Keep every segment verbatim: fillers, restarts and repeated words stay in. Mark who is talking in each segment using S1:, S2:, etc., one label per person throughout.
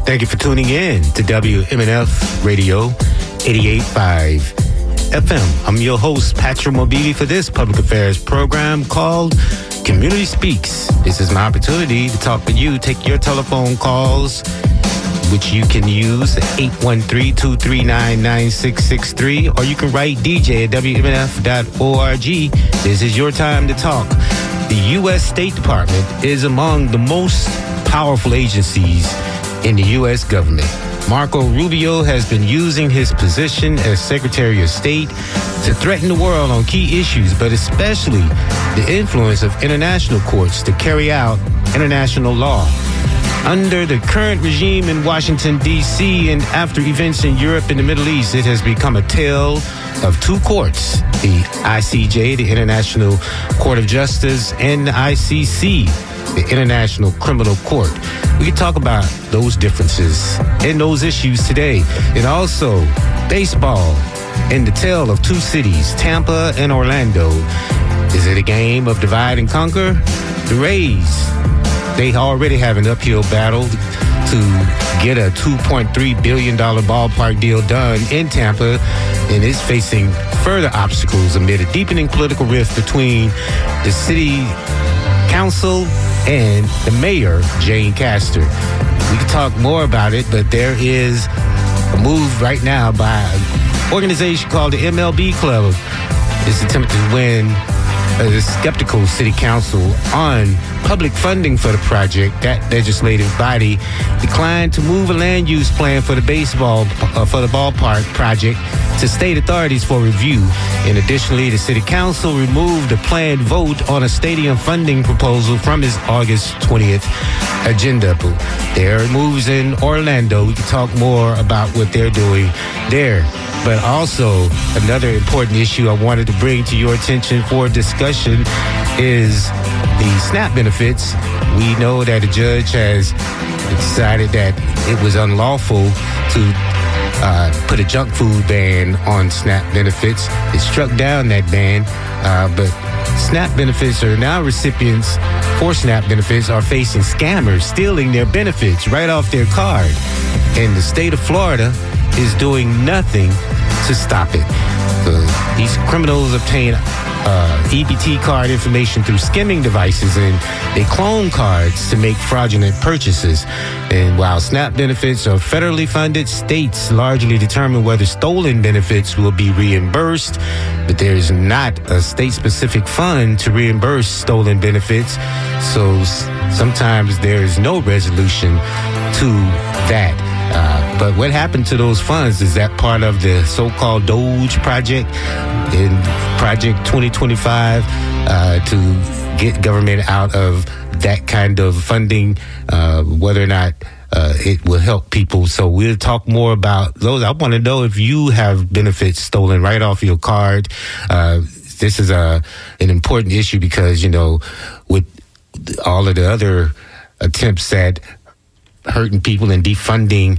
S1: Thank you for tuning in to W M N F Radio eighty-eight point five F M. I'm your host, Patrick Mobili, for this public affairs program called Community Speaks. This is my opportunity to talk to you, take your telephone calls, which you can use at eight one three, two three nine, nine six six three, or you can write D J at W M N F dot org. This is your time to talk. The U S State Department is among the most powerful agencies in the U S government. Marco Rubio has been using his position as Secretary of State to threaten the world on key issues, but especially the influence of international courts to carry out international law. Under the current regime in Washington, D C, and after events in Europe and the Middle East, it has become a tale of two courts, the I C J, the International Court of Justice, and the I C C, the International Criminal Court. We can talk about those differences and those issues today. And also, baseball and the tale of two cities, Tampa and Orlando. Is it a game of divide and conquer? The Rays, they already have an uphill battle to get a two point three billion dollars ballpark deal done in Tampa, and is facing further obstacles amid a deepening political rift between the city council and the mayor, Jane Castor. We can talk more about it, but there is a move right now by an organization called the M L B Club. It's attempting to win a skeptical city council on public funding for the project. That legislative body declined to move a land use plan for the baseball, uh, for the ballpark project to state authorities for review. And additionally, the city council removed a planned vote on a stadium funding proposal from its August twentieth agenda. There are moves in Orlando. We can talk more about what they're doing there. But also, another important issue I wanted to bring to your attention for discussion is the SNAP benefits. We know that a judge has decided that it was unlawful to uh, put a junk food ban on SNAP benefits. It struck down that ban, uh, but SNAP benefits are now recipients for SNAP benefits are facing scammers stealing their benefits right off their card. And the state of Florida is doing nothing to stop it. Uh, these criminals obtain uh, E B T card information through skimming devices, and they clone cards to make fraudulent purchases. And while SNAP benefits are federally funded, states largely determine whether stolen benefits will be reimbursed, but there is not a state-specific fund to reimburse stolen benefits, so s- sometimes there is no resolution to that. Uh, but what happened to those funds? Is that part of the so-called DOGE project in Project twenty twenty-five uh, to get government out of that kind of funding, uh, whether or not uh, it will help people? So we'll talk more about those. I want to know if you have benefits stolen right off your card. Uh, this is a an important issue because, you know, with all of the other attempts at hurting people and defunding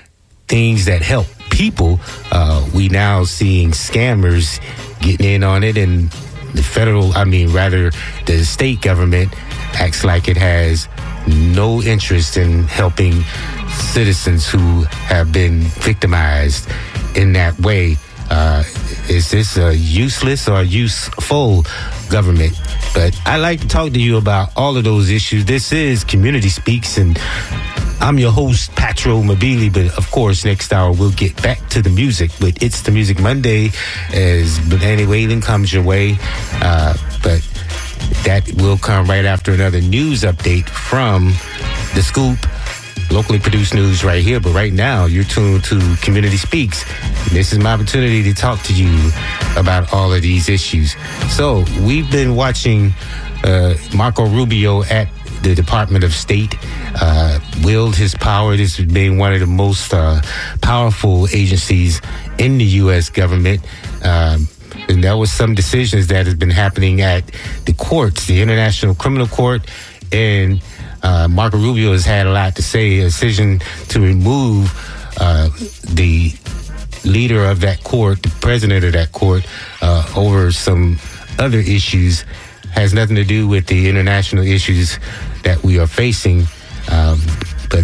S1: things that help people, uh, we now seeing scammers getting in on it, and the federal, I mean, rather the state government acts like it has no interest in helping citizens who have been victimized in that way. Uh, is this a useless or useful government? But I like to talk to you about all of those issues. This is Community Speaks, and I'm your host, Patro Mobili, but of course, next hour we'll get back to the music. But It's the Music Monday as Banana Whalen comes your way. Uh, but that will come right after another news update from The Scoop, locally produced news right here. But right now, you're tuned to Community Speaks. This is my opportunity to talk to you about all of these issues. So we've been watching uh, Marco Rubio at the Department of State uh, wield his power. This being one of the most uh, powerful agencies in the U S government. Um, and there was some decisions that has been happening at the courts, the International Criminal Court, and uh, Marco Rubio has had a lot to say. A decision to remove uh, the leader of that court, the president of that court, uh, over some other issues has nothing to do with the international issues that we are facing. Um, but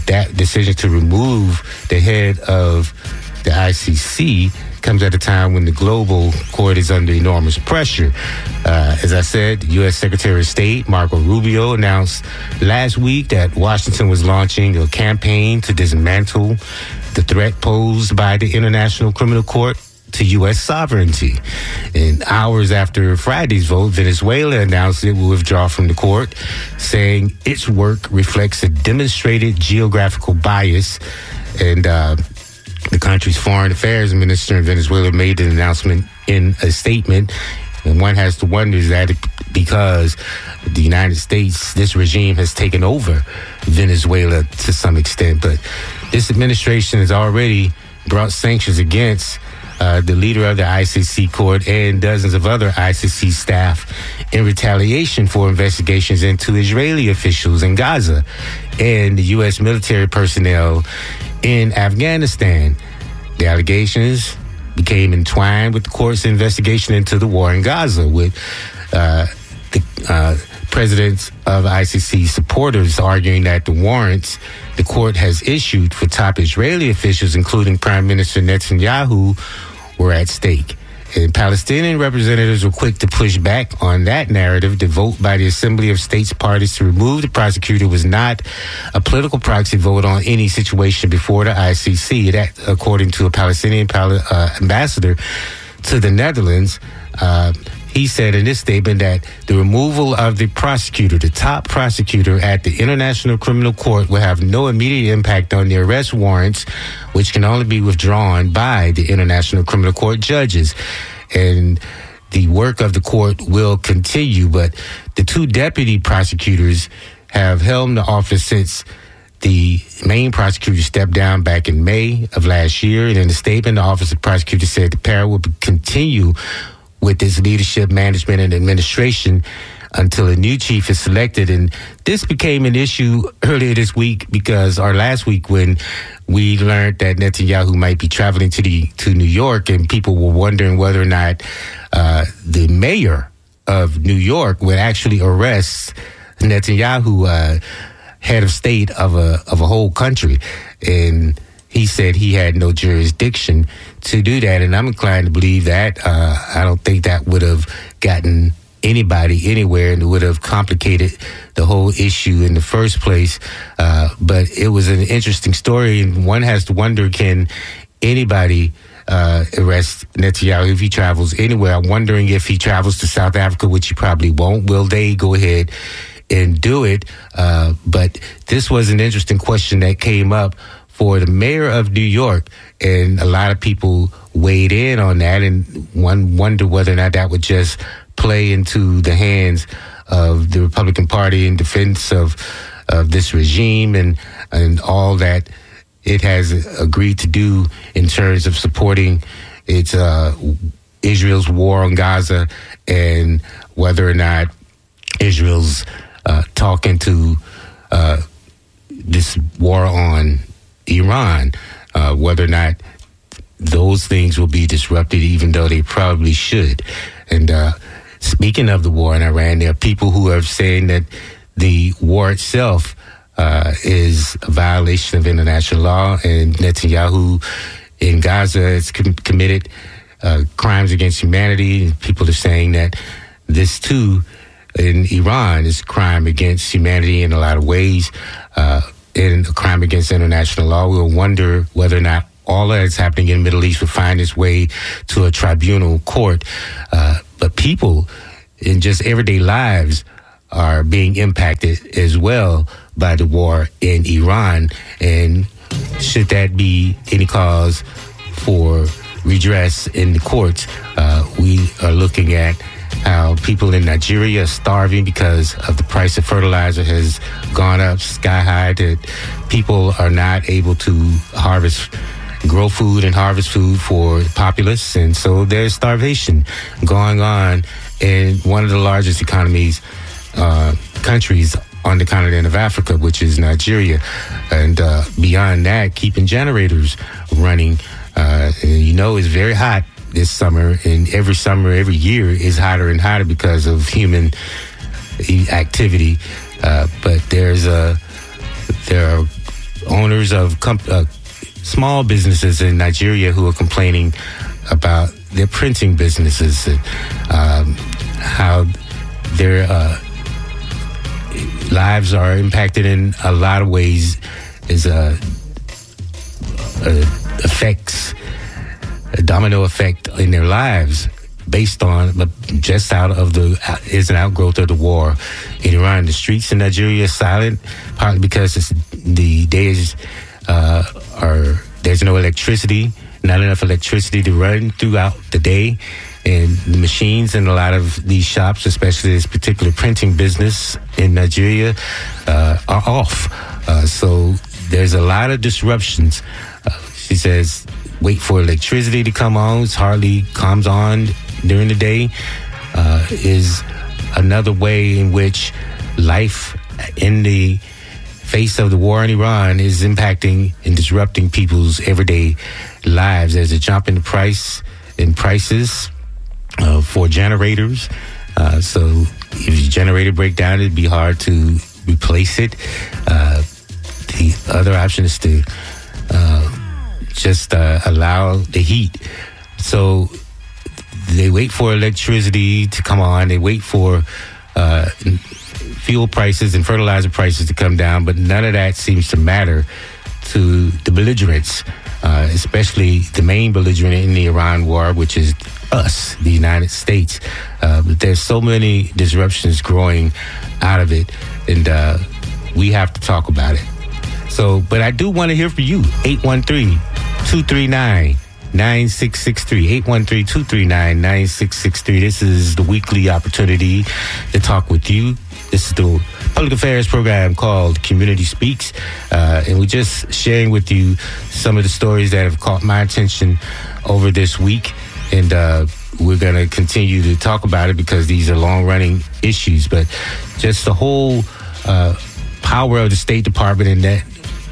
S1: that decision to remove the head of the I C C comes at a time when the global court is under enormous pressure. Uh, as I said, U S Secretary of State Marco Rubio announced last week that Washington was launching a campaign to dismantle the threat posed by the International Criminal Court to U S sovereignty. And hours after Friday's vote, Venezuela announced it will withdraw from the court, saying its work reflects a demonstrated geographical bias. And uh, the country's foreign affairs minister in Venezuela made an announcement in a statement. And one has to wonder, is that because the United States, this regime has taken over Venezuela to some extent. But this administration has already brought sanctions against uh, the leader of the I C C court and dozens of other I C C staff in retaliation for investigations into Israeli officials in Gaza and the U S military personnel in Afghanistan. The allegations became entwined with the court's investigation into the war in Gaza, with uh, the uh, presidents of I C C supporters arguing that the warrants the court has issued for top Israeli officials, including Prime Minister Netanyahu, were at stake. And Palestinian representatives were quick to push back on that narrative. The vote by the Assembly of States parties to remove the prosecutor was not a political proxy vote on any situation before the I C C. That, according to a Palestinian pal- uh, ambassador to the Netherlands, uh, he said in this statement that the removal of the prosecutor, the top prosecutor at the International Criminal Court, will have no immediate impact on the arrest warrants, which can only be withdrawn by the International Criminal Court judges. And the work of the court will continue, but the two deputy prosecutors have held the office since the main prosecutor stepped down back in May of last year. And in a statement, the Office of Prosecutor said the pair will continue with this leadership, management, and administration until a new chief is selected. And this became an issue earlier this week because, or last week, when we learned that Netanyahu might be traveling to the to New York, and people were wondering whether or not uh, the mayor of New York would actually arrest Netanyahu, uh, head of state of a of a whole country. And he said he had no jurisdiction to do that, and I'm inclined to believe that. Uh, I don't think that would have gotten anybody anywhere, and it would have complicated the whole issue in the first place. Uh, but it was an interesting story, and one has to wonder, can anybody uh, arrest Netanyahu if he travels anywhere? I'm wondering if he travels to South Africa, which he probably won't. Will they go ahead and do it? Uh, but this was an interesting question that came up for the mayor of New York, and a lot of people weighed in on that, and one wondered whether or not that would just play into the hands of the Republican Party in defense of of this regime and and all that it has agreed to do in terms of supporting its uh, Israel's war on Gaza, and whether or not Israel's uh, talking to uh, this war on Iran, uh, whether or not those things will be disrupted, even though they probably should. And uh, speaking of the war in Iran, there are people who are saying that the war itself uh, is a violation of international law, and Netanyahu in Gaza has com- committed uh, crimes against humanity. People are saying that this too in Iran is a crime against humanity in a lot of ways. Uh, in a crime against international law. We'll wonder whether or not all that's happening in the Middle East will find its way to a tribunal court. Uh, but people in just everyday lives are being impacted as well by the war in Iran. And should that be any cause for redress in the courts, uh, we are looking at how people in Nigeria are starving because of the price of fertilizer has gone up sky high, that people are not able to harvest, grow food and harvest food for the populace. And so there's starvation going on in one of the largest economies, uh, countries on the continent of Africa, which is Nigeria. And uh, beyond that, keeping generators running. Uh, and you know, it's very hot this summer, and every summer, every year is hotter and hotter because of human activity. Uh, but there's a there are owners of comp- uh, small businesses in Nigeria who are complaining about their printing businesses, and um, how their uh, lives are impacted in a lot of ways, as uh, uh, effects, a domino effect in their lives, based on, but just out of the, is an outgrowth of the war in Iran. The streets in Nigeria are silent, partly because it's, the days uh, are, there's no electricity, not enough electricity to run throughout the day. And the machines in a lot of these shops, especially this particular printing business in Nigeria, uh, are off. Uh, so there's a lot of disruptions. Uh, she says, wait for electricity to come on. It hardly comes on during the day. Uh, is another way in which life in the face of the war in Iran is impacting and disrupting people's everyday lives. There's a jump in the price in prices uh, for generators. Uh, so if your generator break down, it'd be hard to replace it. Uh, the other option is to uh, just uh, allow the heat. So they wait for electricity to come on. They wait for uh, fuel prices and fertilizer prices to come down, but none of that seems to matter to the belligerents, uh, especially the main belligerent in the Iran war, which is us, the United States. Uh, but there's so many disruptions growing out of it, and uh, we have to talk about it. So, but I do want to hear from you. eight one three, two three nine, nine six six three, eight one three, two three nine, nine six six three. This is the weekly opportunity to talk with you. This is the public affairs program called Community Speaks, uh, and we're just sharing with you some of the stories that have caught my attention over this week, and uh, we're going to continue to talk about it because these are long-running issues. But just the whole uh, power of the State Department and that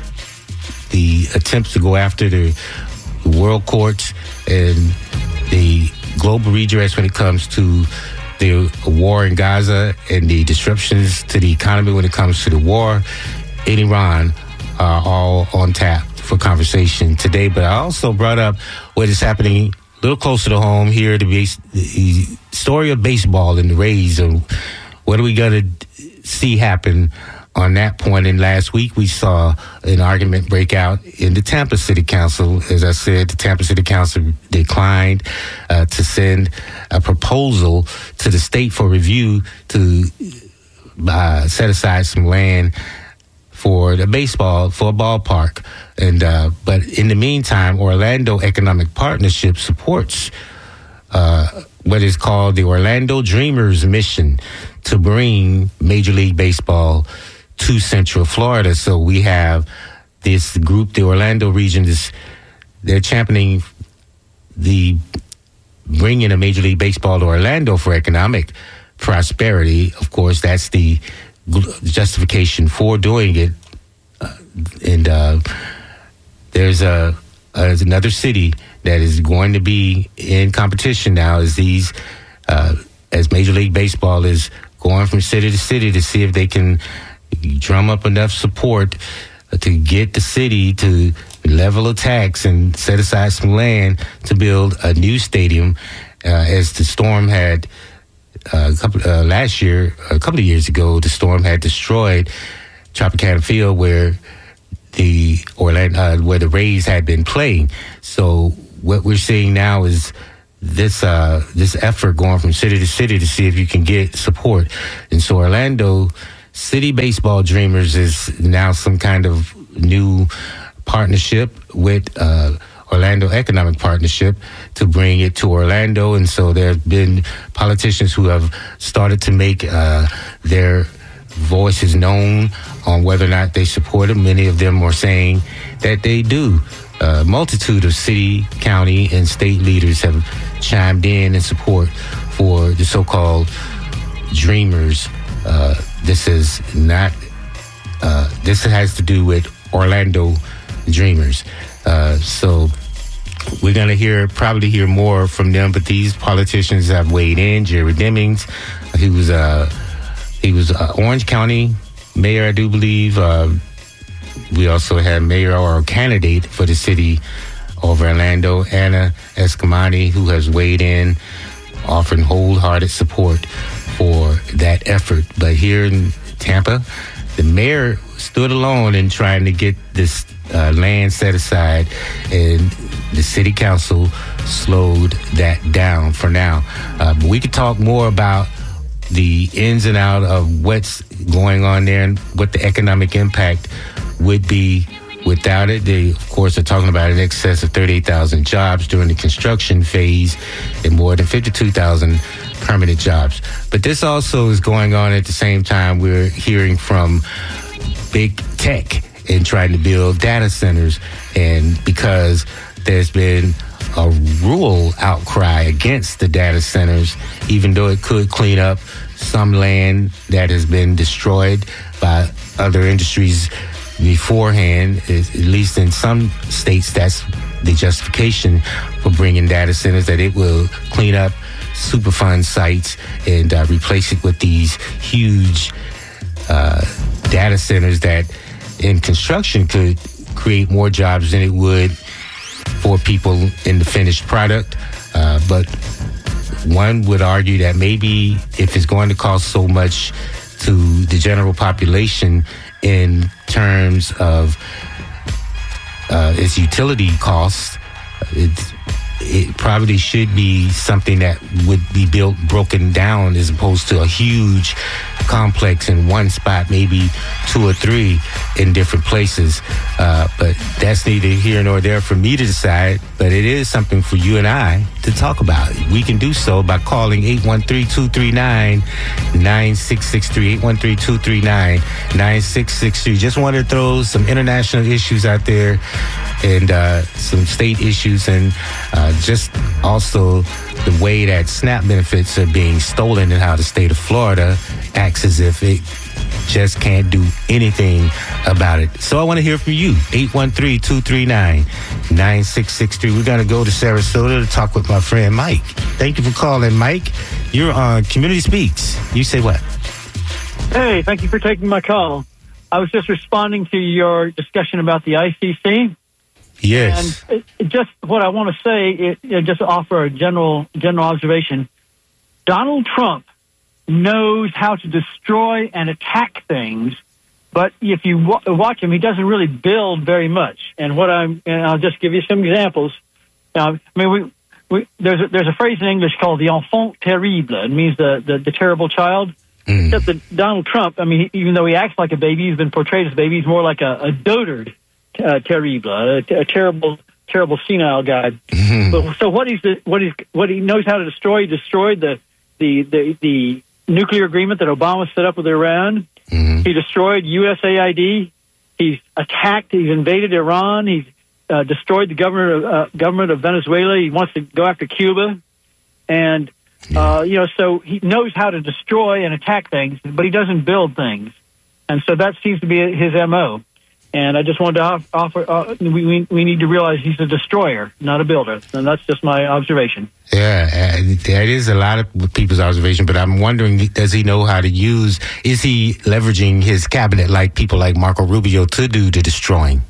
S1: the attempts to go after the the world courts and the global redress when it comes to the war in Gaza and the disruptions to the economy when it comes to the war in Iran are all on tap for conversation today. But I also brought up what is happening a little closer to home here, the, base, the story of baseball and the Rays, and what are we going to see happen on that point. And last week we saw an argument break out in the Tampa City Council. As I said, the Tampa City Council declined uh, to send a proposal to the state for review to uh, set aside some land for the baseball, for a ballpark. And uh, but in the meantime, Orlando Economic Partnership supports uh, what is called the Orlando Dreamers mission to bring Major League Baseball to Central Florida. So we have this group, the Orlando region, is they're championing the bringing a Major League Baseball to Orlando for economic prosperity. Of course, that's the justification for doing it. Uh, and uh, there's a uh, another city that is going to be in competition now as these uh, as Major League Baseball is going from city to city to see if they can drum up enough support to get the city to level a tax and set aside some land to build a new stadium, uh, as the storm had uh, a couple, uh, last year, a couple of years ago, the storm had destroyed Tropicana Field where the Orlando, uh, where the Rays had been playing. So what we're seeing now is this uh, this effort going from city to city to see if you can get support. And so Orlando City Baseball Dreamers is now some kind of new partnership with uh, Orlando Economic Partnership to bring it to Orlando. And so there have been politicians who have started to make uh, their voices known on whether or not they support it. Many of them are saying that they do. A multitude of city, county, and state leaders have chimed in in support for the so-called Dreamers. Uh, this is not, uh, this has to do with Orlando Dreamers. Uh, so we're going to hear, probably hear more from them, but these politicians have weighed in. Jerry Demings, he was, uh, he was uh, Orange County mayor, I do believe, uh, we also have mayor or candidate for the city of Orlando, Anna Eskamani, who has weighed in, offering wholehearted support for that effort. But here in Tampa, the mayor stood alone in trying to get this uh, land set aside, and the city council slowed that down for now. Uh, but we could talk more about the ins and out of what's going on there and what the economic impact would be without it. They, of course, are talking about in excess of thirty-eight thousand jobs during the construction phase and more than fifty-two thousand permanent jobs. But this also is going on at the same time we're hearing from big tech in trying to build data centers, and because there's been a rural outcry against the data centers, even though it could clean up some land that has been destroyed by other industries beforehand. At least in some states, that's the justification for bringing data centers, that it will clean up Superfund sites and uh, replace it with these huge uh, data centers that in construction could create more jobs than it would for people in the finished product. Uh, but one would argue that maybe if it's going to cost so much to the general population in terms of uh, its utility costs, it, it probably should be something that would be built broken down as opposed to a huge complex in one spot, maybe two or three in different places. Uh, but that's neither here nor there for me to decide, but it is something for you and I to talk about. We can do so by calling eight one three, two three nine, nine six six three, eight one three, two three nine, nine six six three. Just wanted to throw some international issues out there and uh, some state issues, and uh, just also the way that SNAP benefits are being stolen and how the state of Florida acts as if it just can't do anything about it. So I want to hear from you. eight one three, two three nine, nine six six three. We're going to go to Sarasota to talk with my friend Mike. Thank you for calling, Mike. You're on Community Speaks. You say what?
S2: Hey, thank you for taking my call. I was just responding to your discussion about the I C C.
S1: Yes.
S2: And it, it just what I want to say, it, it just offer a general general observation. Donald Trump knows how to destroy and attack things, but if you w- watch him, he doesn't really build very much. And what I'm, and I'll just give you some examples. Uh, I mean, we, we there's a, there's a phrase in English called the enfant terrible. It means the the, the terrible child. Mm. Except that Donald Trump, I mean, he, even though he acts like a baby, he's been portrayed as a baby. He's more like a, a dotard uh, terrible, a, a terrible, terrible senile guy. Mm-hmm. But, so what he's what he's what he knows how to destroy, he destroyed the the the, the nuclear agreement that Obama set up with Iran. Mm-hmm. He destroyed U S A I D. He's attacked. He's invaded Iran. He's uh, destroyed the government of, uh, government of Venezuela. He wants to go after Cuba, and uh, you know, so he knows how to destroy and attack things, but he doesn't build things, and so that seems to be his M O. And I just wanted to offer, uh, we, we we need to realize he's a destroyer, not a builder. And that's just my observation.
S1: Yeah, uh, that is a lot of people's observation, but I'm wondering, does he know how to use, is he leveraging his cabinet like people like Marco Rubio to do the destroying?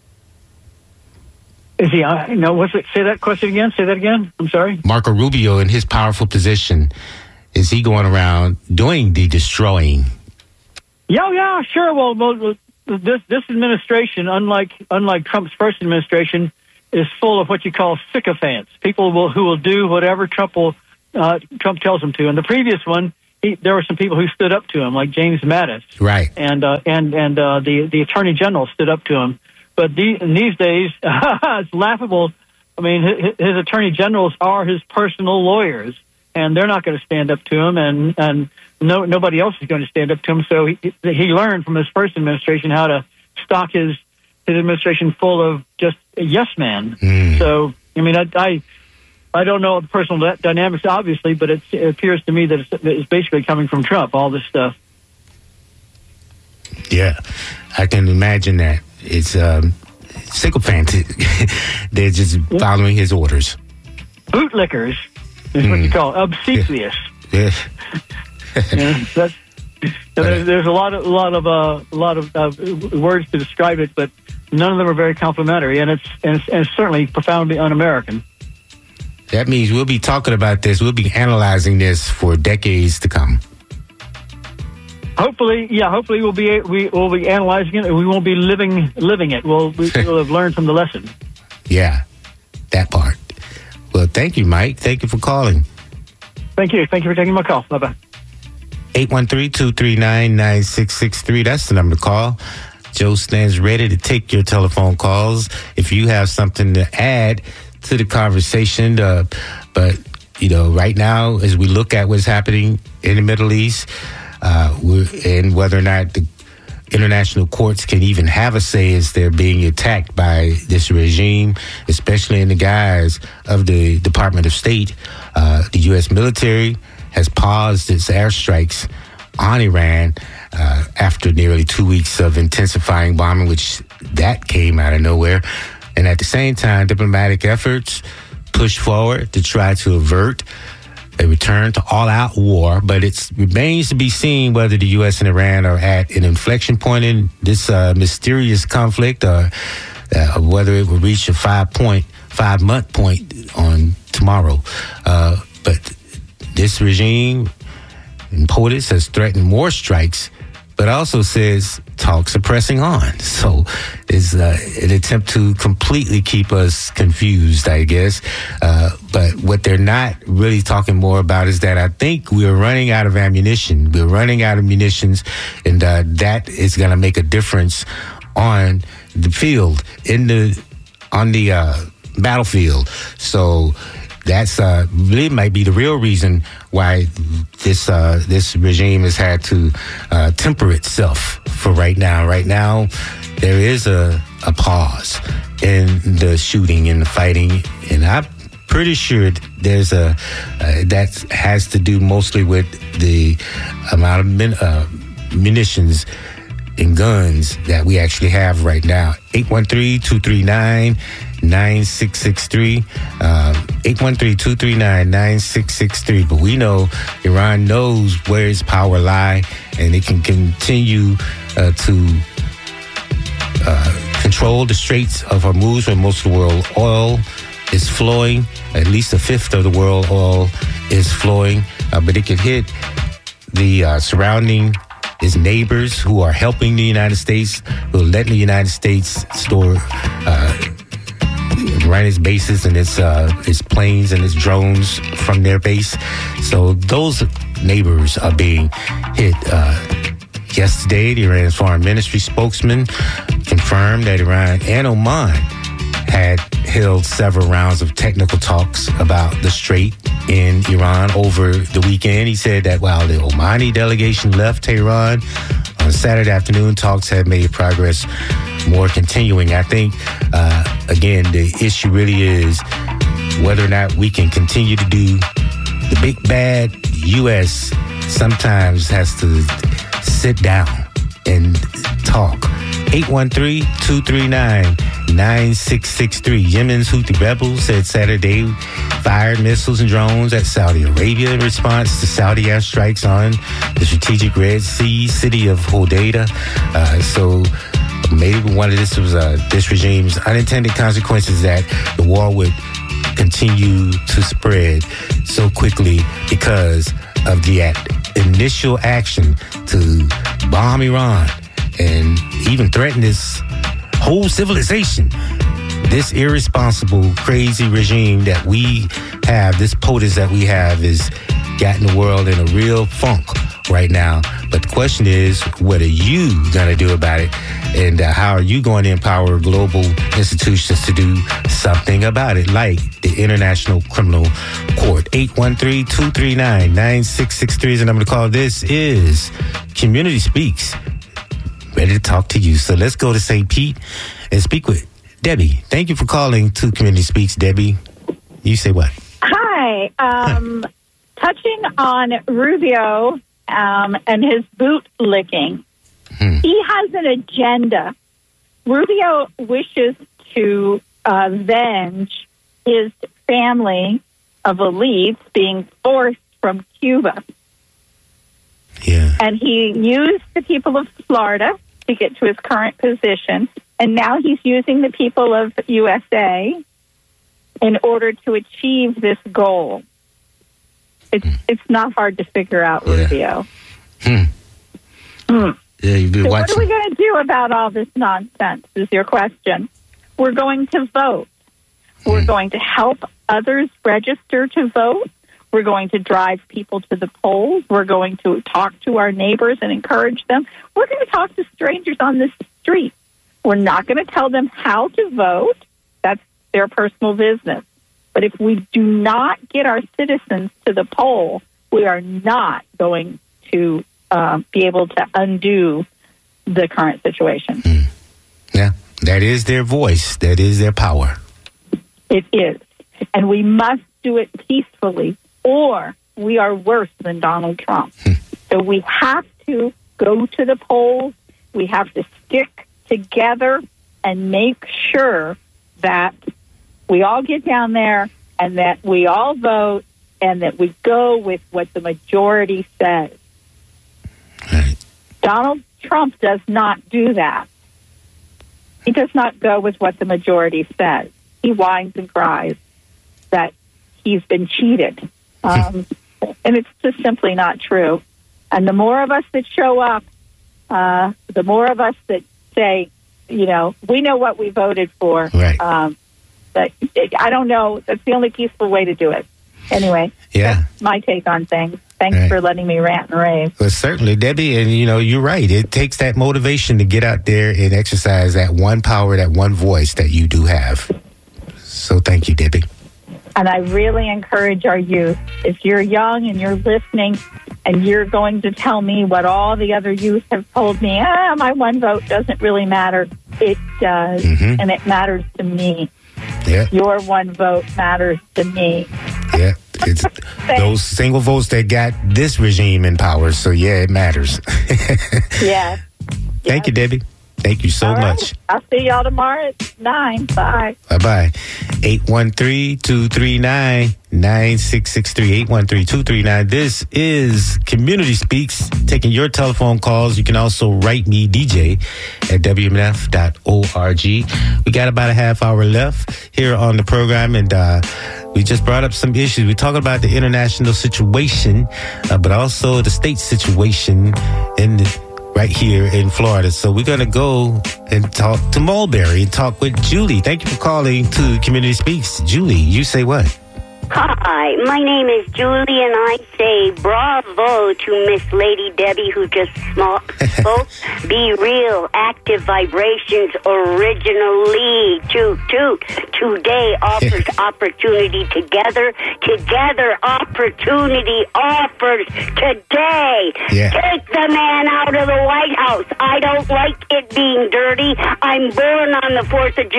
S2: Is he, uh, no, what's it, say that question again, say that again, I'm sorry?
S1: Marco Rubio, in his powerful position, is he going around doing the destroying?
S2: Yeah, yeah, sure, well, well This this administration, unlike unlike Trump's first administration, is full of what you call sycophants. People will who will do whatever Trump will uh, Trump tells them to. And the previous one, he, there were some people who stood up to him, like James Mattis,
S1: right?
S2: And uh, and and uh, the the Attorney General stood up to him. But the, in these days, it's laughable. I mean, his, his Attorney Generals are his personal lawyers, and they're not going to stand up to him, and and. No, nobody else is going to stand up to him. So he, he learned from his first administration how to stock his his administration full of just a yes man. Mm. So I mean, I, I I don't know the personal dynamics, obviously, but it, it appears to me that it's, it's basically coming from Trump. All this stuff.
S1: Yeah, I can imagine that. It's um, sycophantic. They're just yeah. following his orders.
S2: Bootlickers is mm. what you call it. Obsequious.
S1: Yeah.
S2: yeah, that's So there's, there's a lot of a lot of uh, a lot of uh, words to describe it, but none of them are very complimentary, and it's and it's, and it's certainly profoundly un-American.
S1: That means we'll be talking about this. We'll be analyzing this for decades to come.
S2: Hopefully, yeah. Hopefully, we'll be we will be analyzing it, and we won't be living living it. We'll we will have learned from the lesson.
S1: Yeah, that part. Well, thank you, Mike. Thank you for calling.
S2: Thank you. Thank you for taking my call. Bye bye.
S1: eight one three, two three nine, nine six six three. That's the number to call. Joe stands ready to take your telephone calls if you have something to add to the conversation. Uh, but, you know, right now, as we look at what's happening in the Middle East, uh, we're, and whether or not the international courts can even have a say as they're being attacked by this regime, especially in the guise of the Department of State, uh, the U S military has paused its airstrikes on Iran uh, after nearly two weeks of intensifying bombing, which that came out of nowhere. And at the same time, diplomatic efforts push forward to try to avert a return to all-out war. But it remains to be seen whether the U S and Iran are at an inflection point in this uh, mysterious conflict, or uh, whether it will reach a five-point, five-month point on tomorrow. Uh, but this regime in POTUS has threatened more strikes, but also says talks are pressing on. So it's uh, an attempt to completely keep us confused, I guess. Uh, but what they're not really talking more about is that I think we're running out of ammunition. We're running out of munitions, and uh, that is going to make a difference on the field, in the on the uh, battlefield. So that's uh, really might be the real reason why this uh, this regime has had to uh, temper itself for right now. Right now, there is a, a pause in the shooting and the fighting, and I'm pretty sure there's a uh, that has to do mostly with the amount of min, uh, munitions and guns that we actually have right now. eight one three, two three nine, nine six six three. Um, eight one three, two three nine, nine six six three. But we know Iran knows where its power lie, and it can continue uh, to uh, control the Straits of Hormuz, where most of the world oil is flowing. At least a fifth of the world oil is flowing. Uh, but it could hit the uh, surrounding its neighbors who are helping the United States, who are letting the United States store, uh, run its bases and its, uh, its planes and its drones from their base. So those neighbors are being hit. Uh, yesterday, the Iran's foreign ministry spokesman confirmed that Iran and Oman had held several rounds of technical talks about the Strait in Iran over the weekend. He said that while the Omani delegation left Tehran on Saturday afternoon, talks had made progress more continuing. I think, uh, again, the issue really is whether or not we can continue to do the big bad U S sometimes has to sit down and talk. eight one three, two three nine, nine six six three. Yemen's Houthi rebels said Saturday fired missiles and drones at Saudi Arabia in response to Saudi airstrikes on the strategic Red Sea city of Hodeidah. Uh, so maybe one of this was uh, this regime's unintended consequences, that the war would continue to spread so quickly because of the initial action to bomb Iran and even threaten this whole civilization. This irresponsible, crazy regime that we have, this POTUS that we have, is gotten the world in a real funk right now. But the question is, what are you going to do about it? And uh, how are you going to empower global institutions to do something about it, like the International Criminal Court? eight one three, two three nine, nine six six three is the number to call. This is Community Speaks. Ready to talk to you. So let's go to Saint Pete and speak with Debbie. Thank you for calling to Community Speaks, Debbie. You say what?
S3: Hi. Um, touching on Rubio um, and his boot licking, hmm. he has an agenda. Rubio wishes to uh, avenge his family of elites being forced from Cuba.
S1: Yeah.
S3: And he used the people of Florida to get to his current position. And now he's using the people of U S A in order to achieve this goal. It's mm. it's not hard to figure out, yeah. Rubio.
S1: Hmm.
S3: Mm.
S1: Yeah, you've been
S3: so
S1: watching.
S3: What are we going to do about all this nonsense, is your question. We're going to vote. Mm. We're going to help others register to vote. We're going to drive people to the polls. We're going to talk to our neighbors and encourage them. We're going to talk to strangers on the street. We're not going to tell them how to vote. That's their personal business. But if we do not get our citizens to the poll, we are not going to uh, be able to undo the current situation.
S1: Mm. Yeah, that is their voice. That is their power.
S3: It is. And we must do it peacefully, or we are worse than Donald Trump. Hmm. So we have to go to the polls. We have to stick together and make sure that we all get down there and that we all vote and that we go with what the majority says.
S1: Right.
S3: Donald Trump does not do that. He does not go with what the majority says. He whines and cries that he's been cheated. Um, and it's just simply not true. And the more of us that show up, uh, the more of us that say, you know, we know what we voted for.
S1: Right.
S3: Um, but I don't know. That's the only peaceful way to do it. Anyway,
S1: yeah.
S3: That's my take on things. Thanks
S1: right.
S3: for letting me rant and rave.
S1: Well, certainly, Debbie, and you know, you're right. It takes that motivation to get out there and exercise that one power, that one voice that you do have. So thank you, Debbie.
S3: And I really encourage our youth, if you're young and you're listening and you're going to tell me what all the other youth have told me, ah, my one vote doesn't really matter. It does,
S1: mm-hmm.
S3: and it matters to me.
S1: Yeah.
S3: Your one vote matters to me.
S1: Yeah. It's those single votes that got this regime in power. So, yeah, it matters.
S3: Yeah.
S1: Thank
S3: yes.
S1: you, Debbie. Thank you so
S3: All right.
S1: much.
S3: I'll see y'all tomorrow at nine. Bye.
S1: Bye-bye. eight one three, two three nine, nine six six three. eight one three, two three nine. This is Community Speaks, taking your telephone calls. You can also write me, D J, at W M N F dot org. We got about a half hour left here on the program, and uh, we just brought up some issues. We're talking about the international situation, uh, but also the state situation in the right here in Florida. So we're going to go and talk to Mulberry and talk with Julie. Thank you for calling to Community Speaks. Julie, you say what?
S4: Hi, my name is Julie, and I say bravo to Miss Lady Debbie, who just spoke. Be Real, Active Vibrations, originally. Toot, toot. Today offers opportunity together. Together, opportunity offers today.
S1: Yeah.
S4: Take the man out of the White House. I don't like it being dirty. I'm born on the fourth of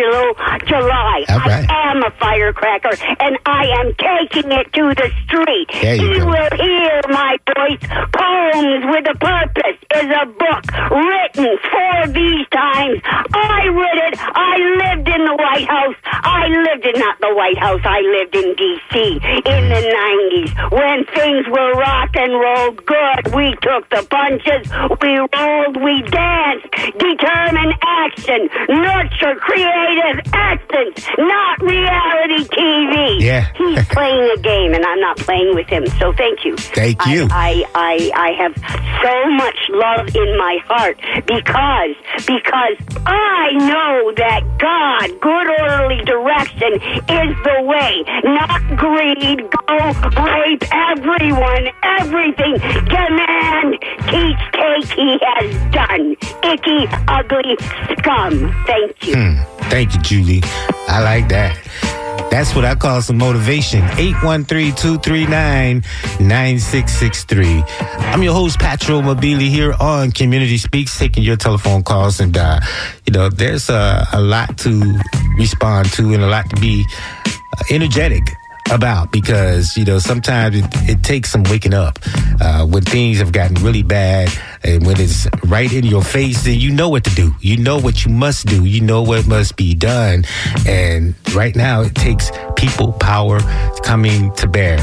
S4: July.
S1: All right.
S4: I am a firecracker, and I am taking it to the street.
S1: There you
S4: he
S1: go.
S4: will hear my voice. Poems with a Purpose is a book written for these times. I read it. I lived in the White House. I lived in, not the White House, I lived in D C in the nineties when things were rock and roll good. We took the punches. We rolled. We danced. Determined action. Nurture creative essence, not reality T V.
S1: Yeah.
S4: He's playing a game, and I'm not playing with him. So thank you.
S1: Thank you.
S4: I, I, I, I have so much love in my heart because because I know that God, good orderly direction is the way, not greed. Go rape everyone, everything. Demand, teach, take. He has done. Icky, ugly scum. Thank you.
S1: Hmm. Thank you, Julie. I like that. That's what I call some motivation. eight one three, two three nine, nine six six three. I'm your host, Patro Mobili, here on Community Speaks, taking your telephone calls. And, uh, you know, there's uh, a lot to respond to and a lot to be uh, energetic about, because, you know, sometimes it, it takes some waking up uh, when things have gotten really bad, and when it's right in your face, then you know what to do. You know what you must do. You know what must be done. And right now it takes people power coming to bear.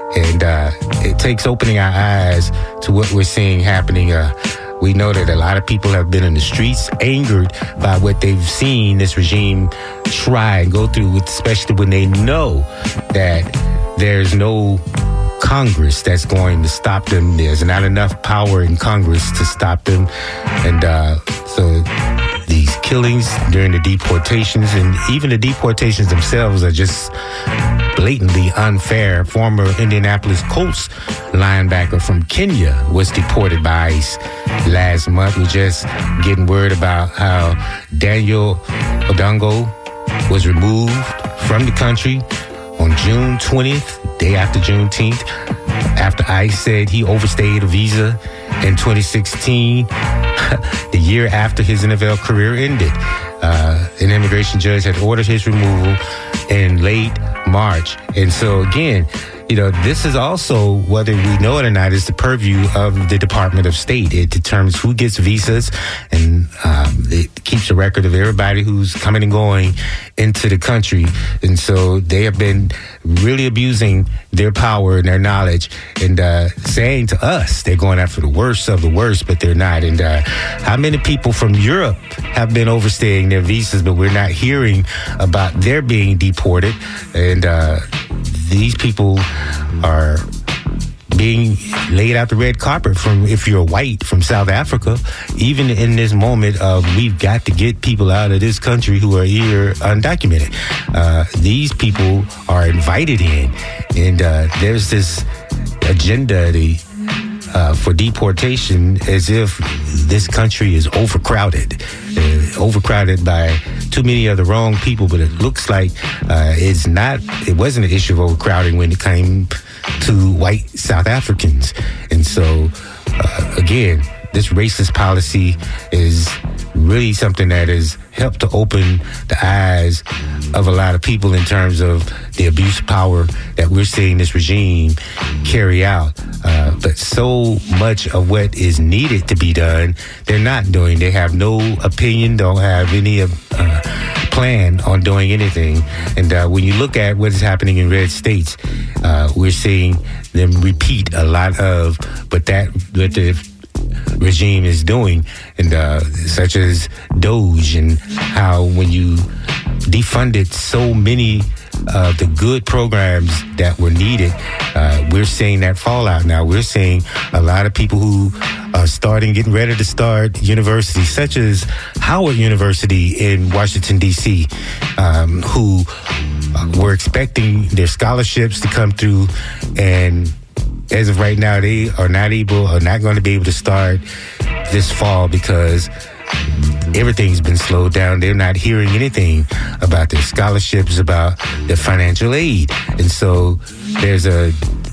S1: And uh, it takes opening our eyes to what we're seeing happening. Uh, we know that a lot of people have been in the streets angered by what they've seen this regime try and go through, especially when they know that there's no Congress that's going to stop them. There's not enough power in Congress to stop them. And uh, so these killings during the deportations, and even the deportations themselves, are just blatantly unfair. Former Indianapolis Colts linebacker from Kenya was deported by ICE last month. We're just getting word about how Daniel Odongo was removed from the country on June twentieth, day after Juneteenth, after ICE said he overstayed a visa in twenty sixteen, the year after his N F L career ended. Uh, an immigration judge had ordered his removal in late March. And so, again, you know, this is also, whether we know it or not, is the purview of the Department of State. It determines who gets visas, and um, it keeps a record of everybody who's coming and going into the country. And so they have been really abusing their power and their knowledge, and uh, saying to us they're going after the worst of the worst, but they're not. And uh, how many people from Europe have been overstaying their visas, but we're not hearing about their being deported? And uh, these people are being laid out the red carpet from, if you're white, from South Africa, even in this moment of we've got to get people out of this country who are here undocumented. Uh, these people are invited in, and uh, there's this agenda the, uh, for deportation as if this country is overcrowded, uh, overcrowded by too many of the wrong people. But it looks like uh, it's not, it wasn't an issue of overcrowding when it came to white South Africans. And so, uh, again, this racist policy is really something that has helped to open the eyes of a lot of people in terms of the abuse of power that we're seeing this regime carry out. Uh, but so much of what is needed to be done, they're not doing. They have no opinion, don't have any uh, plan on doing anything. And uh, when you look at what is happening in red states, uh, we're seeing them repeat a lot of what that what the regime is doing, and uh, such as Doge, and how when you defunded so many of the good programs that were needed, uh, we're seeing that fallout now. We're seeing a lot of people who are starting, getting ready to start universities, such as Howard University in Washington, D C, um, who were expecting their scholarships to come through, and as of right now, they are not able, or not going to be able to start this fall because everything's been slowed down. They're not hearing anything about their scholarships, about their financial aid. And so there's a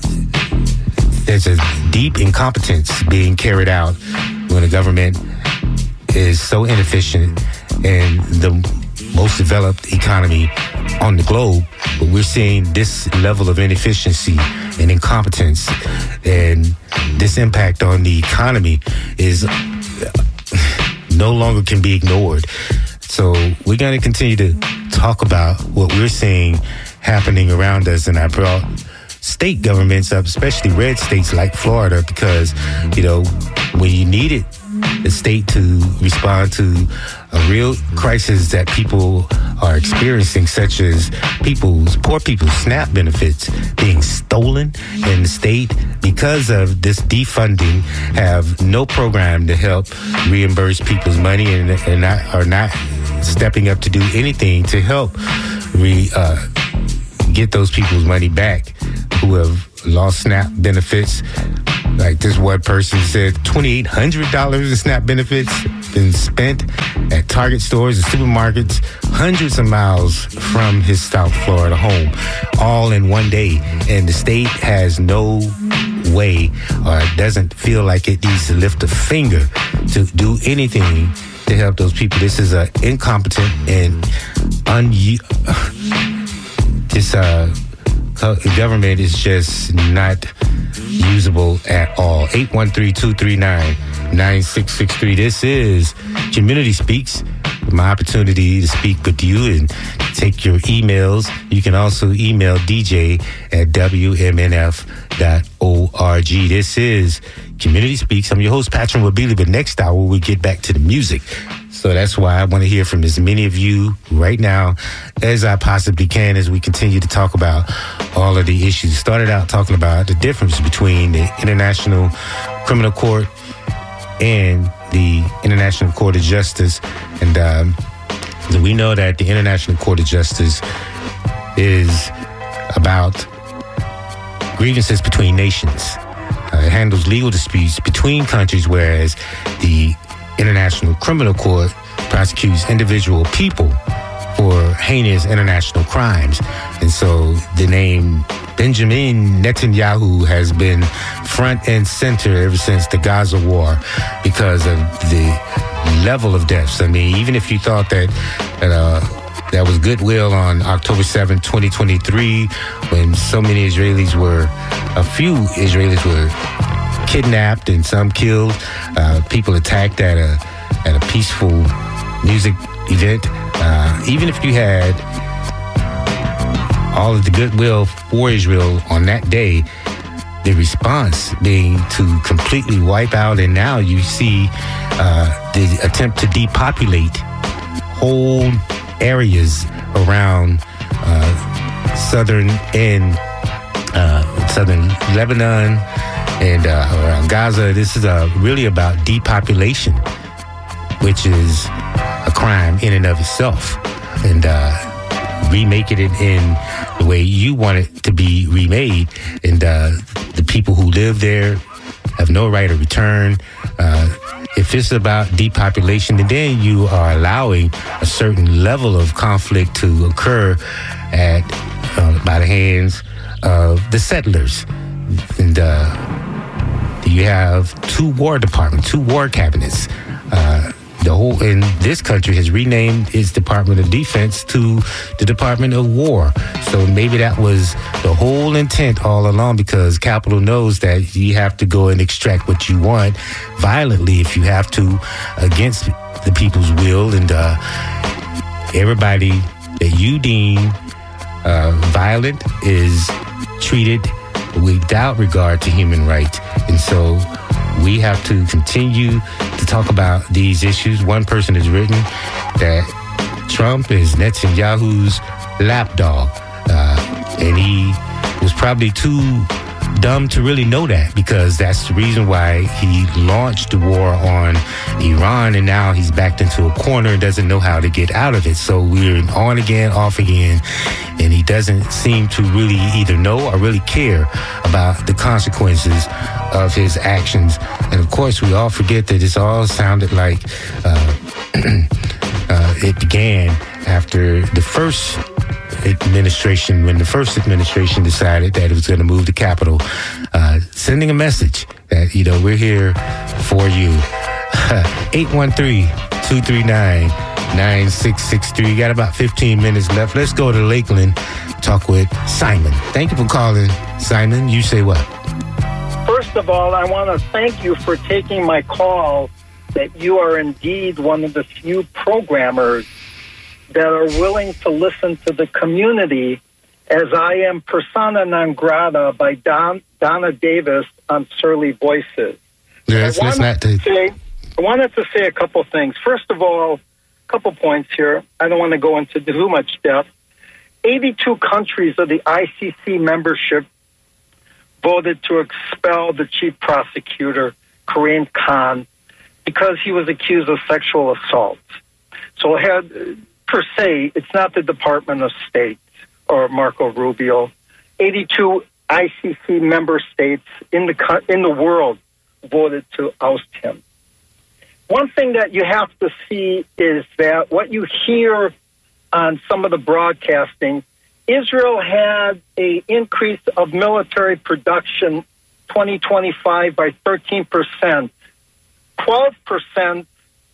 S1: there's a deep incompetence being carried out when the government is so inefficient in the most developed economy on the globe. But we're seeing this level of inefficiency and incompetence, and this impact on the economy is no longer can be ignored. So we're going to continue to talk about what we're seeing happening around us, and I brought state governments up, especially red states like Florida, because, you know, when you needed the state to respond to a real crisis that people are experiencing, such as people's, poor people's SNAP benefits being stolen, and the state, because of this defunding, have no program to help reimburse people's money, and, and not, are not stepping up to do anything to help re, uh, get those people's money back who have lost SNAP benefits. Like this one person said, twenty-eight hundred dollars in SNAP benefits been spent at Target stores and supermarkets hundreds of miles from his South Florida home, all in one day. And the state has no way, or doesn't feel like it needs to lift a finger to do anything to help those people. This is an incompetent and un- this uh government is just not usable at all. eight one three, two three nine, nine six six three. This is Community Speaks, my opportunity to speak with you and take your emails. You can also email D J at W M N F dot org. This is Community Speaks. I'm your host, Patrick Mobili, but next hour we get back to the music. So that's why I want to hear from as many of you right now as I possibly can as we continue to talk about all of the issues. Started out talking about the difference between the International Criminal Court and the International Court of Justice. And um, we know that the International Court of Justice is about grievances between nations. Uh, it handles legal disputes between countries, whereas the International Criminal Court prosecutes individual people for heinous international crimes. And so the name Benjamin Netanyahu has been front and center ever since the Gaza war because of the level of deaths. I mean, even if you thought that that, uh, that was goodwill on October seventh, twenty twenty-three, when so many Israelis were, a few Israelis were kidnapped and some killed, uh, people attacked at a at a peaceful music event. Uh, even if you had all of the goodwill for Israel on that day, the response being to completely wipe out, and now you see uh, the attempt to depopulate whole areas around uh, southern and uh, southern Lebanon and uh, around Gaza. This is uh, really about depopulation, which is a crime in and of itself. And uh, remaking it in the way you want it to be remade. And uh, the people who live there have no right of return. Uh, if it's about depopulation, then you are allowing a certain level of conflict to occur at uh, by the hands of the settlers. And uh, you have two war departments, two war cabinets. Uh, the whole in this country has renamed its Department of Defense to the Department of War. So maybe that was the whole intent all along, because Capitol knows that you have to go and extract what you want violently if you have to, against the people's will. And uh, everybody that you deem uh, violent is treated without regard to human rights. And so we have to continue to talk about these issues. One person has written that Trump is Netanyahu's lapdog. Uh, and he was probably too dumb to really know that, because that's the reason why he launched the war on Iran, and now he's backed into a corner and doesn't know how to get out of it. So we're on again, off again, and he doesn't seem to really either know or really care about the consequences of his actions. And of course, we all forget that this all sounded like uh, uh, it began after the first administration, when the first administration decided that it was going to move the Capitol, uh, sending a message that, you know, we're here for you. eight one three, two three nine, nine six six three. You got about fifteen minutes left. Let's go to Lakeland, talk with Simon. Thank you for calling, Simon. You say what?
S5: First of all, I want to thank you for taking my call, that you are indeed one of the few programmers that are willing to listen to the community, as I am persona non grata by Don, Donna Davis on Surly Voices.
S1: Yes, let's not take...
S5: say, I wanted to say a couple things. First of all, a couple points here. I don't want to go into too much depth. eighty-two countries of the I C C membership voted to expel the chief prosecutor, Karim Khan, because he was accused of sexual assault. So it had... Per se, it's not the Department of State or Marco Rubio. eighty-two I C C member states in the in the world voted to oust him. One thing that you have to see is that what you hear on some of the broadcasting, Israel had an increase of military production twenty twenty-five by thirteen percent. twelve percent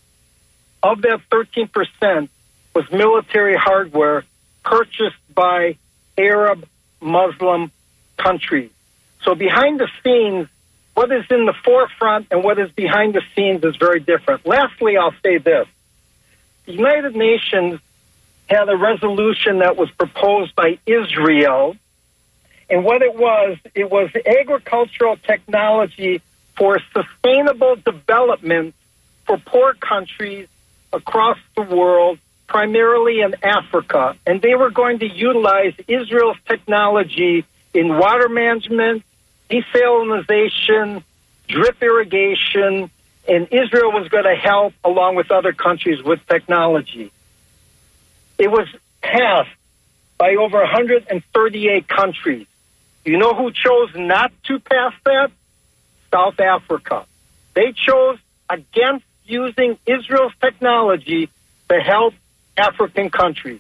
S5: of that thirteen percent was military hardware purchased by Arab Muslim countries. So behind the scenes, what is in the forefront and what is behind the scenes is very different. Lastly, I'll say this. The United Nations had a resolution that was proposed by Israel, and what it was, it was agricultural technology for sustainable development for poor countries across the world, primarily in Africa. And they were going to utilize Israel's technology in water management, desalinization, drip irrigation, and Israel was going to help along with other countries with technology. It was passed by over one hundred thirty-eight countries. You know who chose not to pass that? South Africa. They chose against using Israel's technology to help African countries.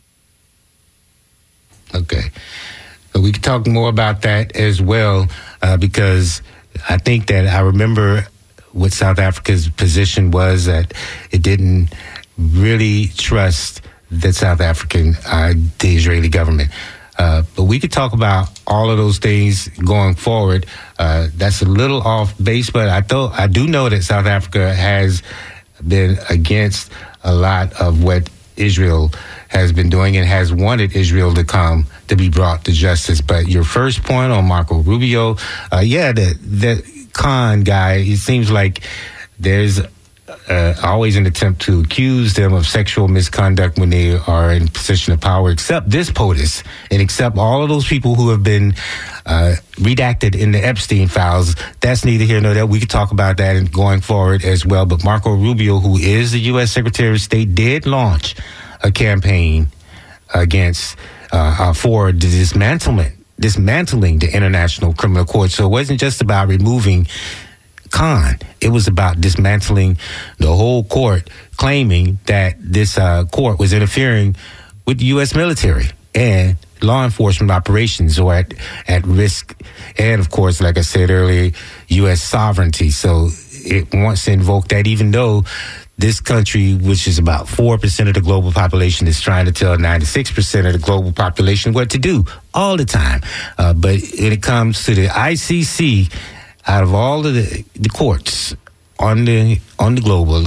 S1: Okay. We can talk more about that as well, uh, because I think that I remember what South Africa's position was, that it didn't really trust the South African, uh, the Israeli government. Uh, but we could talk about all of those things going forward. Uh, that's a little off base, but I thought I do know that South Africa has been against a lot of what Israel has been doing and has wanted Israel to come to be brought to justice. But your first point on Marco Rubio, uh, yeah, the, the Khan guy, it seems like there's uh, always an attempt to accuse them of sexual misconduct when they are in position of power, except this POTUS and except all of those people who have been uh, redacted in the Epstein files. That's neither here nor there. We could talk about that and going forward as well. But Marco Rubio, who is the U S Secretary of State, did launch a campaign against uh, uh, for the dismantlement, dismantling the International Criminal Court. So it wasn't just about removing Khan. It was about dismantling the whole court, claiming that this uh, court was interfering with the U S military and law enforcement operations, or at, at risk. And of course, like I said earlier, U S sovereignty. So it wants to invoke that, even though this country, which is about four percent of the global population, is trying to tell ninety-six percent of the global population what to do all the time. Uh, but when it comes to the I C C, out of all of the, the courts on the on the global,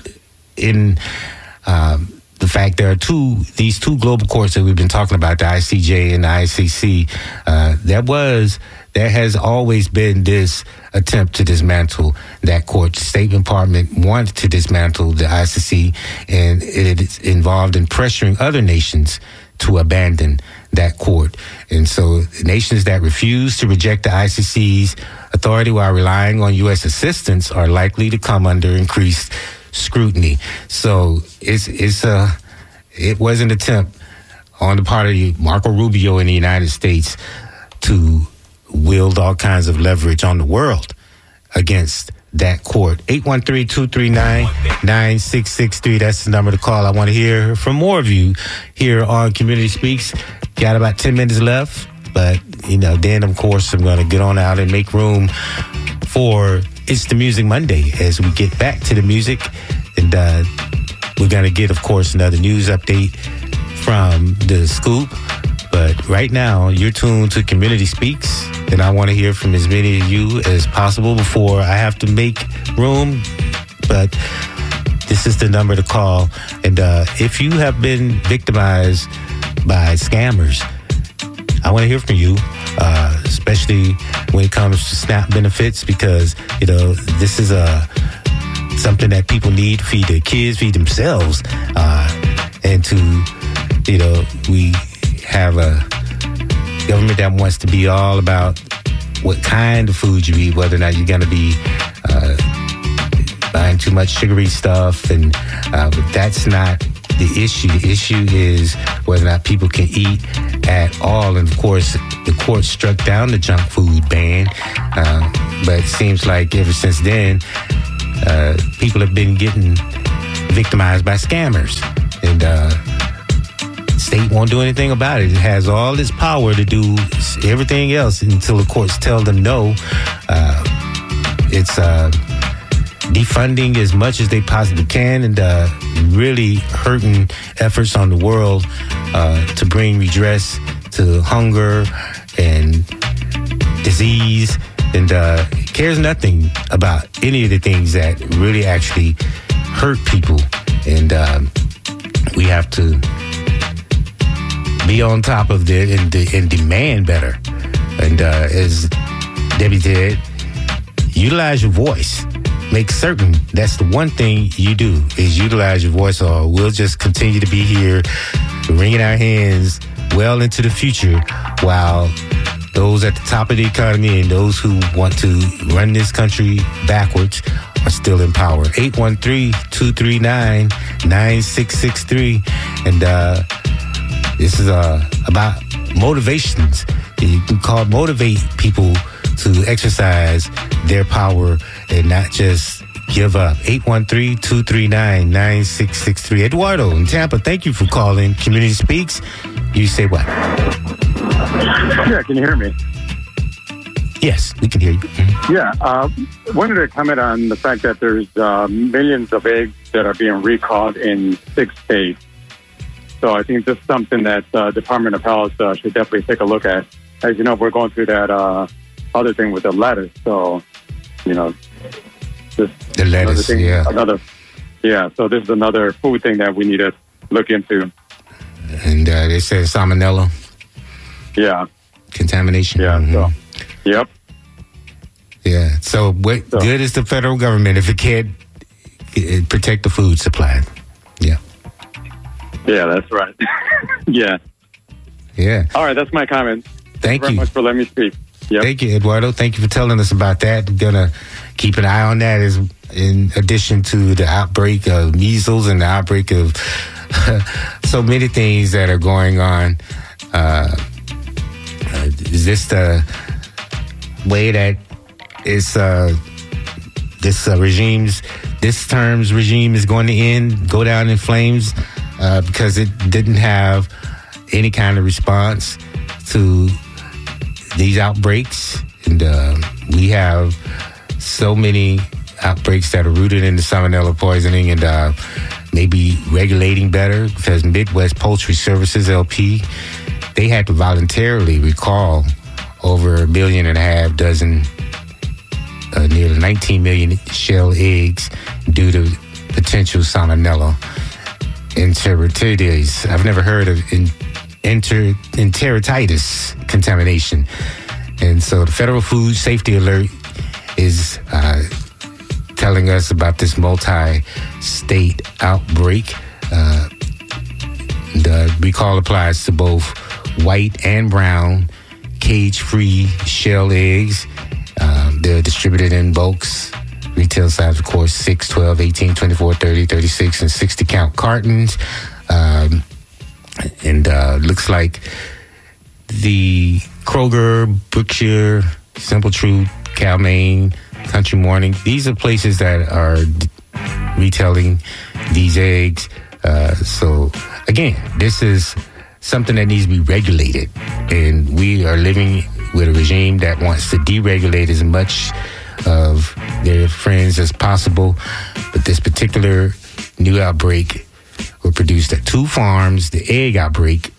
S1: in um, the fact there are two, these two global courts that we've been talking about, the I C J and the I C C, uh, there was, there has always been this attempt to dismantle that court. The State Department wanted to dismantle the I C C, and it is involved in pressuring other nations to abandon that court. And so nations that refuse to reject the I C C's authority while relying on U S assistance are likely to come under increased scrutiny. So it's it's a it was an attempt on the part of Marco Rubio in the United States to wield all kinds of leverage on the world against that court. eight one three, two three nine, nine six six three. That's the number to call. I want to hear from more of you here on Community Speaks. Got about ten minutes left, but, you know, then, of course, I'm going to get on out and make room for It's the Music Monday as we get back to the music. And uh, we're going to get, of course, another news update from the Scoop. But right now, you're tuned to Community Speaks, and I want to hear from as many of you as possible before I have to make room. But this is the number to call. And uh, if you have been victimized by scammers, I want to hear from you, uh, especially when it comes to SNAP benefits, because, you know, this is a something that people need to feed their kids, feed themselves, uh, and to, you know, we have a government that wants to be all about what kind of food you eat, whether or not you're going to be uh, buying too much sugary stuff. And uh, but that's not the issue. The issue is whether or not people can eat at all. And of course, the court struck down the junk food ban. Uh, but it seems like ever since then, uh, people have been getting victimized by scammers. And uh, state won't do anything about it. It has all this power to do everything else until the courts tell them no. Uh, it's uh, defunding as much as they possibly can, and uh, really hurting efforts on the world uh, to bring redress to hunger and disease, and uh, cares nothing about any of the things that really actually hurt people. And um, we have to be on top of it and, and demand better. And uh, as Debbie did, utilize your voice. Make certain that's the one thing you do is utilize your voice, or we'll just continue to be here wringing our hands well into the future while those at the top of the economy and those who want to run this country backwards are still in power. eight one three, two three nine, nine six six three. And uh, this is uh, about motivations. You can call motivate people to exercise their power and not just give up. eight one three, two three nine, nine six six three. Eduardo in Tampa, thank you for calling Community Speaks. You say what?
S6: Yeah, can you hear me?
S1: Yes, we can hear you. Mm-hmm.
S6: Yeah, uh, wanted to comment on the fact that there's uh, millions of eggs that are being recalled in six states. So I think this is something that uh, Department of Health uh, should definitely take a look at. As you know, we're going through that uh, other thing with the lettuce. So, you know, this
S1: the lettuce,
S6: thing,
S1: yeah.
S6: Another, yeah, so this is another food thing that we need to look into.
S1: And uh, they said salmonella.
S6: Yeah.
S1: Contamination.
S6: Yeah,
S1: mm-hmm.
S6: so, yep.
S1: Yeah, so what
S6: so.
S1: good is the federal government if it can't it protect the food supply? Yeah.
S6: Yeah, that's right. yeah.
S1: Yeah.
S6: All right, that's my comment.
S1: Thank,
S6: Thank you very
S1: you.
S6: much for letting me speak. Yep.
S1: Thank you, Eduardo. Thank you for telling us about that. I'm going to keep an eye on that as in addition to the outbreak of measles and the outbreak of so many things that are going on. Uh, uh, is this the way that it's, uh, this uh, regime's, this term's regime is going to end, go down in flames uh, because it didn't have any kind of response to these outbreaks? And uh, we have so many outbreaks that are rooted in the salmonella poisoning, and uh, maybe regulating better, because Midwest Poultry Services, L P, they had to voluntarily recall over a million and a half dozen, uh, nearly nineteen million shell eggs due to potential salmonella enteritis. I've never heard of in, enter, enteritis contamination. And so the Federal Food Safety Alert is uh, telling us about this multi-state outbreak. Uh, the recall applies to both white and brown cage-free shell eggs. Um, they're distributed in bulks. Retail size, of course, six, twelve, eighteen, twenty-four, thirty, thirty-six, and sixty count cartons. Um, and uh, looks like the Kroger, Brookshire, Simple Truth, Cal-Maine, Country Morning, these are places that are d- retailing these eggs. Uh, so, again, this is something that needs to be regulated. And we are living with a regime that wants to deregulate as much of their friends as possible. But this particular new outbreak were produced at two farms. The egg outbreak,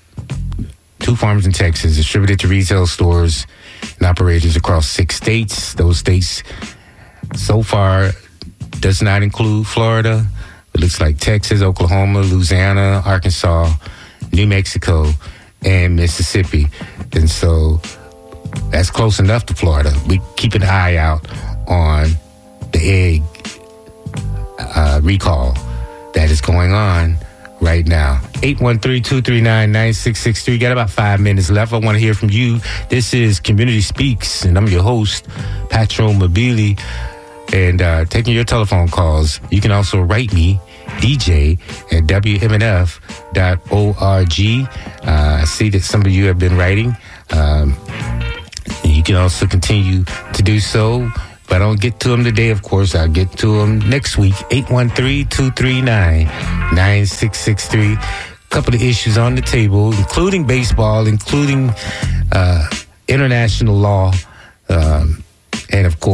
S1: two farms in Texas, distributed to retail stores and operators across six states. Those states so far does not include Florida. It looks like Texas, Oklahoma, Louisiana, Arkansas, New Mexico, and Mississippi. And so that's close enough to Florida. We keep an eye out on the egg uh, recall that is going on right now. eight one three, two three nine, nine six six three. Got about five minutes left. I want to hear from you. This is Community Speaks, and I'm your host, Patro Mobili, and uh, taking your telephone calls. You can also write me, D J, at W M N F dot org. Uh, I see that some of you have been writing. Um, and you can also continue to do so. If I don't get to them today, of course, I'll get to them next week. eight one three, two three nine, nine six six three. A couple of issues on the table, including baseball, including uh, international law, um, and of course,